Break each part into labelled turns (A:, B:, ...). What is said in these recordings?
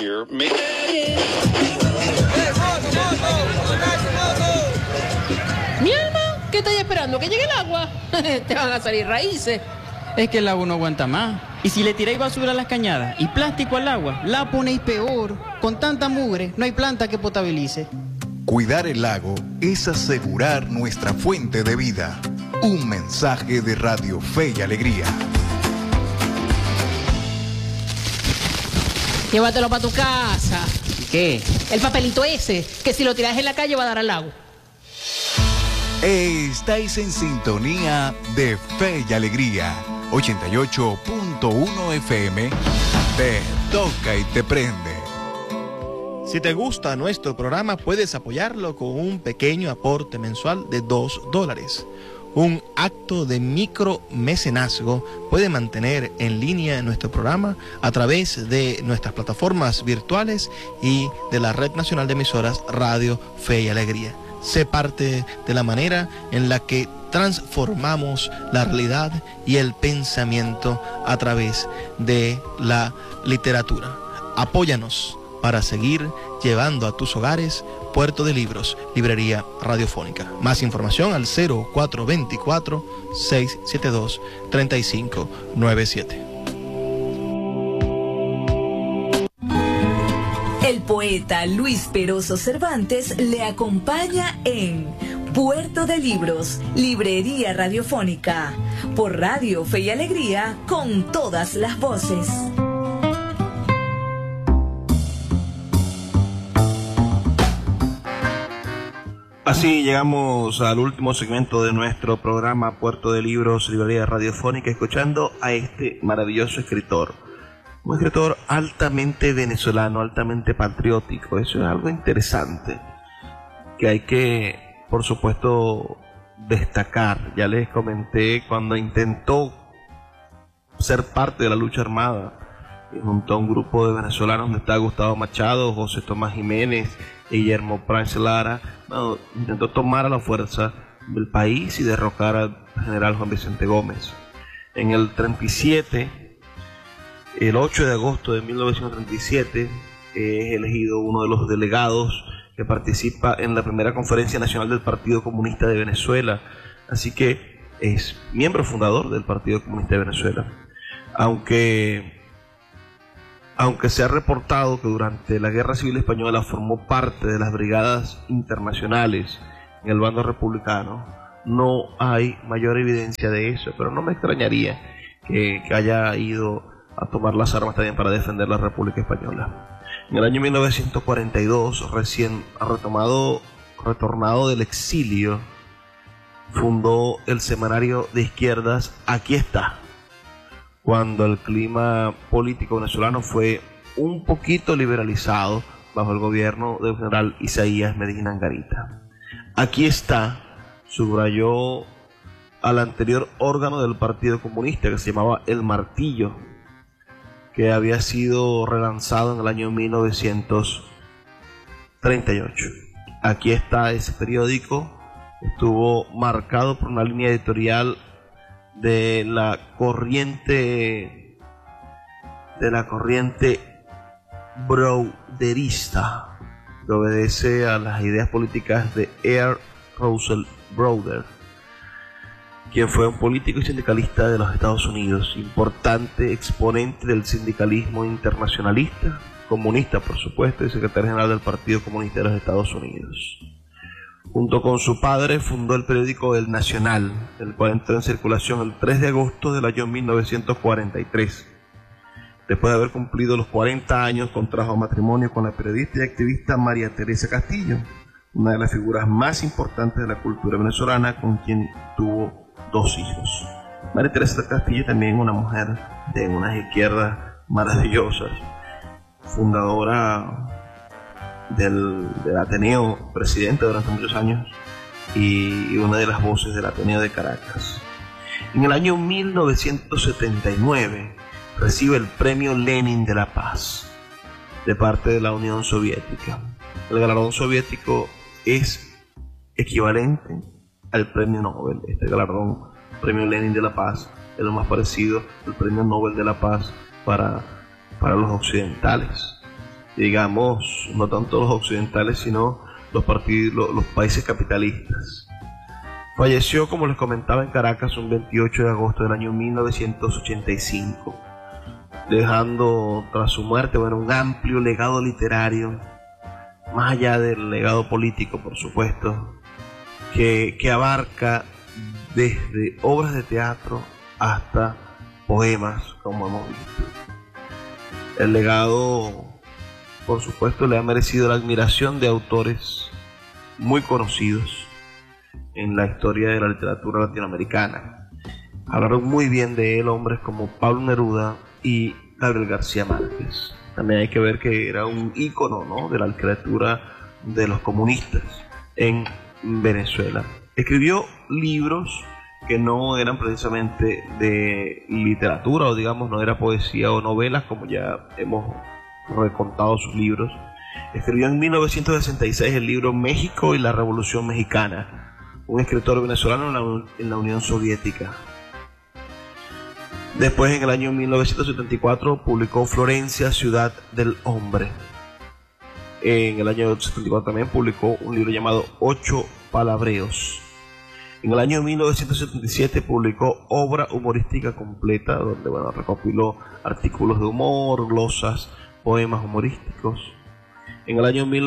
A: here may...
B: Mi alma, ¿qué estáis esperando? ¿Que llegue el agua? Te van a salir raíces.
C: Es que el agua no aguanta más. Y si le tiráis basura a las cañadas y plástico al agua, la ponéis peor. Con tanta mugre, no hay planta que potabilice.
D: Cuidar el lago es asegurar nuestra fuente de vida. Un mensaje de Radio Fe y Alegría.
B: Llévatelo para tu casa.
C: ¿Qué?
B: El papelito ese, que si lo tiras en la calle va a dar al lago.
D: Estáis en sintonía de Fe y Alegría. 88.1 FM. Te toca y te prende.
E: Si te gusta nuestro programa, puedes apoyarlo con un pequeño aporte mensual de $2. Un acto de micromecenazgo puede mantener en línea nuestro programa a través de nuestras plataformas virtuales y de la Red Nacional de Emisoras Radio Fe y Alegría. Sé parte de la manera en la que transformamos la realidad y el pensamiento a través de la literatura. Apóyanos para seguir llevando a tus hogares Puerto de Libros, librería radiofónica. Más información al 0424-672-3597.
F: El poeta Luis Peroso Cervantes le acompaña en Puerto de Libros, librería radiofónica, por Radio Fe y Alegría, con todas las voces.
E: Así llegamos al último segmento de nuestro programa Puerto de Libros, librería radiofónica, escuchando a este maravilloso escritor. Un escritor altamente venezolano, altamente patriótico. Eso es algo interesante que hay que, por supuesto, destacar. Ya les comenté cuando intentó ser parte de la lucha armada, y junto a un grupo de venezolanos donde está Gustavo Machado, José Tomás Jiménez, Guillermo Pranz Lara, intentó tomar a la fuerza del país y derrocar al general Juan Vicente Gómez. En el 37, el 8 de agosto de 1937, es elegido uno de los delegados que participa en la primera conferencia nacional del Partido Comunista de Venezuela, así que es miembro fundador del Partido Comunista de Venezuela. Aunque se ha reportado que durante la Guerra Civil Española formó parte de las brigadas internacionales en el bando republicano, no hay mayor evidencia de eso, pero no me extrañaría que haya ido a tomar las armas también para defender la República Española. En el año 1942, recién retornado del exilio, fundó el semanario de izquierdas Aquí Está, cuando el clima político venezolano fue un poquito liberalizado bajo el gobierno del general Isaías Medina Angarita. Aquí Está subrayó al anterior órgano del Partido Comunista, que se llamaba El Martillo, que había sido relanzado en el año 1938. Aquí Está, ese periódico estuvo marcado por una línea editorial de la corriente browderista, que obedece a las ideas políticas de R. Russell Browder, quien fue un político y sindicalista de los Estados Unidos, importante exponente del sindicalismo internacionalista, comunista por supuesto, y secretario general del Partido Comunista de los Estados Unidos. Junto con su padre fundó el periódico El Nacional, el cual entró en circulación el 3 de agosto del año 1943. Después de haber cumplido los 40 años, contrajo matrimonio con la periodista y activista María Teresa Castillo, una de las figuras más importantes de la cultura venezolana, con quien tuvo 2 hijos. María Teresa Castillo también una mujer de unas izquierdas maravillosas, fundadora del Ateneo, presidente durante muchos años, y una de las voces del Ateneo de Caracas. En el año 1979 recibe el Premio Lenin de la Paz de parte de la Unión Soviética. El galardón soviético es equivalente al Premio Nobel. Este galardón, Premio Lenin de la Paz, es lo más parecido al Premio Nobel de la Paz para los occidentales. digamos, no tanto los occidentales, sino los países capitalistas. Falleció, como les comentaba, en Caracas un 28 de agosto del año 1985, dejando tras su muerte un amplio legado literario, más allá del legado político, por supuesto, que abarca desde obras de teatro hasta poemas, como hemos visto. El legado, por supuesto, le ha merecido la admiración de autores muy conocidos en la historia de la literatura latinoamericana. Hablaron muy bien de él hombres como Pablo Neruda y Gabriel García Márquez. También hay que ver que era un ícono, ¿no?, de la literatura de los comunistas en Venezuela. Escribió libros que no eran precisamente de literatura, o digamos, no era poesía o novelas, como ya hemos recontado sus libros. Escribió en 1966 el libro México y la Revolución Mexicana, un escritor venezolano en la Unión Soviética. Después, en el año 1974, publicó Florencia, Ciudad del Hombre. En el año 74 también publicó un libro llamado Ocho Palabreos. En el año 1977 publicó Obra Humorística Completa, donde recopiló artículos de humor, glosas, poemas humorísticos. En el año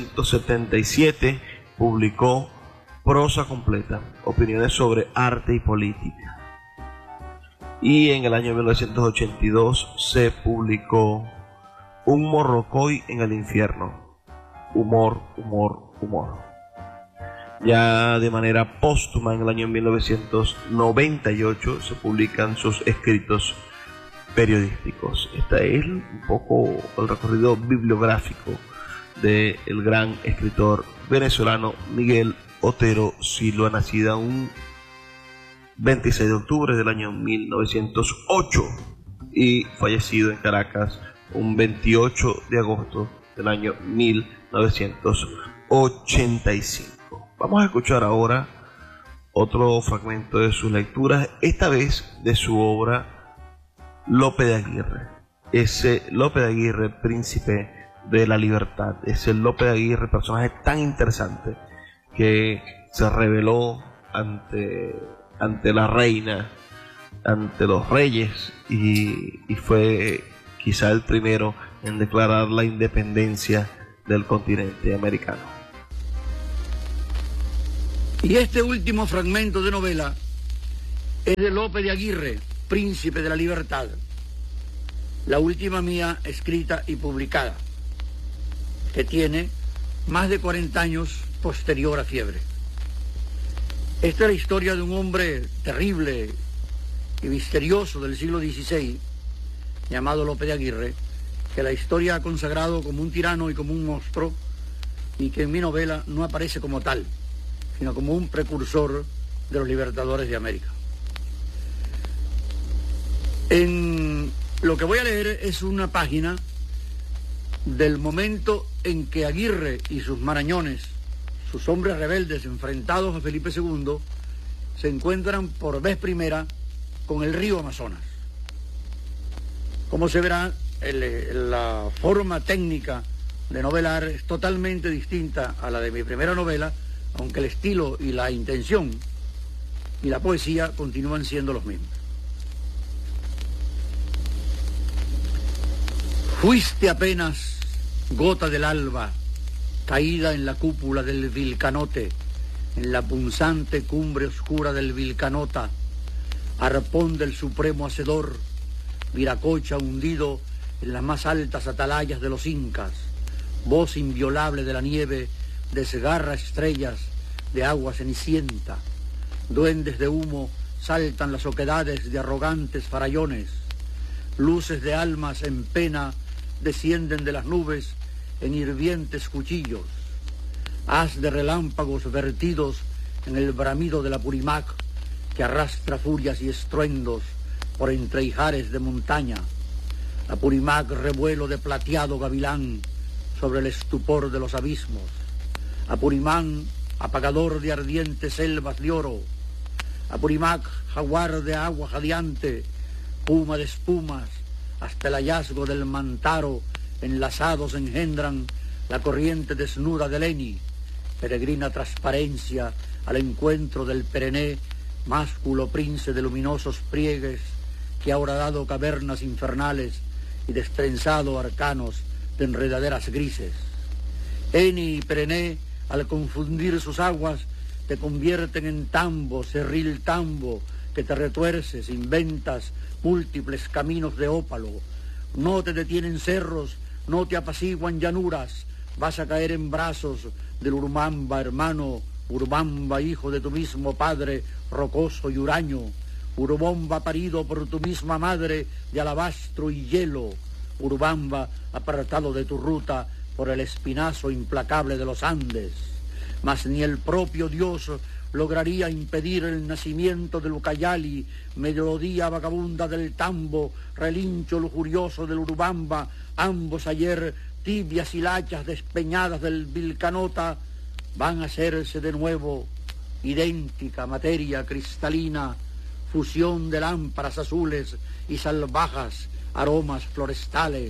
E: 1977 publicó Prosa Completa, opiniones sobre arte y política. Y en el año 1982 se publicó Un morrocoy en el infierno, humor, humor, humor. Ya de manera póstuma, en el año 1998 se publican sus escritos periodísticos. Este es un poco el recorrido bibliográfico del gran escritor venezolano Miguel Otero Silva, nacida un 26 de octubre del año 1908 y fallecido en Caracas un 28 de agosto del año 1985. Vamos a escuchar ahora otro fragmento de sus lecturas, esta vez de su obra Lope de Aguirre. Ese Lope de Aguirre, príncipe de la libertad, ese Lope de Aguirre, personaje tan interesante que se rebeló ante la reina, ante los reyes, y fue quizá el primero en declarar la independencia del continente americano.
A: Y este último fragmento de novela es de Lope de Aguirre, príncipe de la libertad, la última mía escrita y publicada, que tiene más de 40 años posterior a Fiebre. Esta es la historia de un hombre terrible y misterioso del siglo XVI, llamado Lope de Aguirre, que la historia ha consagrado como un tirano y como un monstruo, y que en mi novela no aparece como tal, sino como un precursor de los libertadores de América. En lo que voy a leer es una página del momento en que Aguirre y sus marañones, sus hombres rebeldes enfrentados a Felipe II, se encuentran por vez primera con el río Amazonas. Como se verá, la forma técnica de novelar es totalmente distinta a la de mi primera novela, aunque el estilo y la intención y la poesía continúan siendo los mismos. Fuiste apenas gota del alba, caída en la cúpula del Vilcanote, en la punzante cumbre oscura del Vilcanota, arpón del supremo hacedor, Viracocha hundido en las más altas atalayas de los incas, voz inviolable de la nieve, desgarra estrellas de agua cenicienta, duendes de humo saltan las oquedades de arrogantes farallones, luces de almas en pena descienden de las nubes en hirvientes cuchillos, haz de relámpagos vertidos en el bramido de la Purimac que arrastra furias y estruendos por entre ijares de montaña, la Purimac revuelo de plateado gavilán sobre el estupor de los abismos, Apurimán apagador de ardientes selvas de oro, Apurimac jaguar de agua jadeante, puma de espumas hasta el hallazgo del Mantaro enlazados engendran la corriente desnuda del Eni, peregrina transparencia al encuentro del perené, másculo prince de luminosos pliegues, que ha horadado cavernas infernales y destrenzado arcanos de enredaderas grises. Eni y perené, al confundir sus aguas, te convierten en tambo, cerril tambo, que te retuerces, inventas múltiples caminos de ópalo. No te detienen cerros, no te apaciguan llanuras, vas a caer en brazos del Urubamba, hermano, Urubamba, hijo de tu mismo padre, rocoso y huraño, Urubamba parido por tu misma madre de alabastro y hielo, Urubamba apartado de tu ruta por el espinazo implacable de los Andes. Mas ni el propio Dios lograría impedir el nacimiento del Ucayali, melodía vagabunda del tambo, relincho lujurioso del Urubamba, ambos ayer tibias hilachas despeñadas del Vilcanota, van a hacerse de nuevo idéntica materia cristalina, fusión de lámparas azules y salvajas aromas florestales.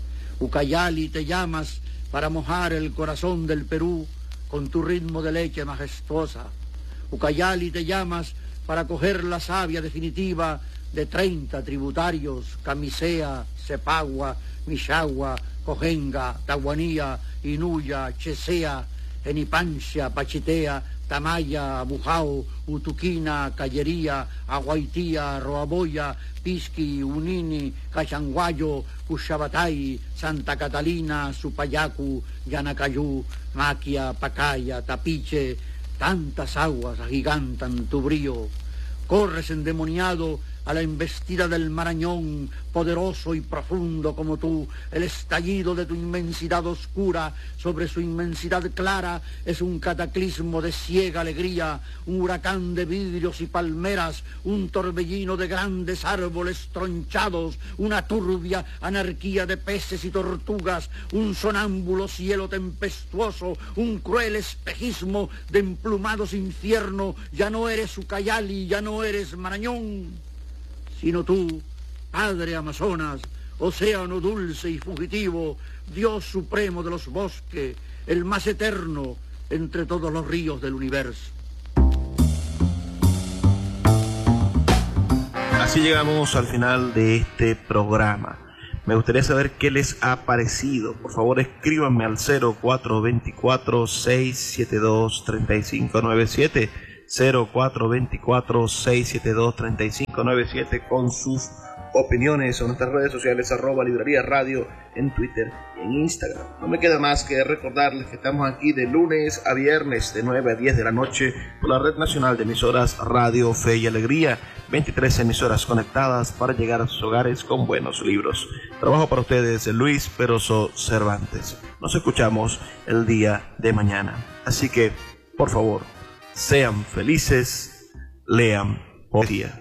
A: Ucayali, te llamas para mojar el corazón del Perú con tu ritmo de leche majestuosa. Ucayali, te llamas para coger la savia definitiva de 30 tributarios, Camisea, Cepagua, Mishagua, Cojenga, Tahuanía, Inuya, Chesea, Enipancia, Pachitea, Tamaya, Bujao, Utuquina, Callería, Aguaitía, Roaboya, Pisqui, Unini, Cachanguayo, Cuchabatay, Santa Catalina, Supayacu, Yanacayú, Maquia, Pacaya, Tapiche, tantas aguas agigantan tu brío. Corres endemoniado a la embestida del Marañón, poderoso y profundo como tú. El estallido de tu inmensidad oscura sobre su inmensidad clara es un cataclismo de ciega alegría, un huracán de vidrios y palmeras, un torbellino de grandes árboles tronchados, una turbia anarquía de peces y tortugas, un sonámbulo cielo tempestuoso, un cruel espejismo de emplumados infierno. Ya no eres Ucayali, ya no eres Marañón, sino tú, Padre Amazonas, océano dulce y fugitivo, Dios supremo de los bosques, el más eterno entre todos los ríos del universo.
E: Así llegamos al final de este programa. Me gustaría saber qué les ha parecido. Por favor, escríbanme al 0424-672-3597. 0424-672-3597 con sus opiniones en nuestras redes sociales, @Librería Radio en Twitter y en Instagram. No me queda más que recordarles que estamos aquí de lunes a viernes de 9 a 10 de la noche por la Red Nacional de Emisoras Radio Fe y Alegría, 23 emisoras conectadas para llegar a sus hogares con buenos libros. Trabajo para ustedes Luis Peroso Cervantes. Nos escuchamos el día de mañana. Así que, por favor, sean felices, lean poesía.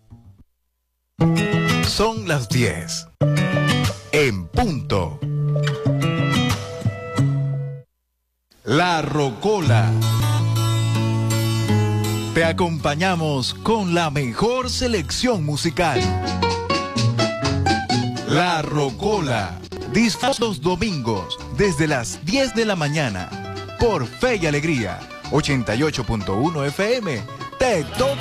D: Son las 10 en punto. La Rocola. Te acompañamos con la mejor selección musical. La Rocola. Disfruta los domingos desde las 10 de la mañana por Fe y Alegría 88.1 FM. Te toca.